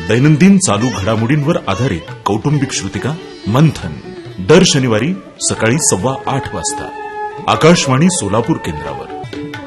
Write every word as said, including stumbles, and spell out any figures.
दैनंदिन चालू घडामोडींवर आधारित कौटुंबिक श्रुतिका मंथन दर शनिवारी सकाळी सव्वा आठ वाजता आकाशवाणी सोलापूर केंद्रावर.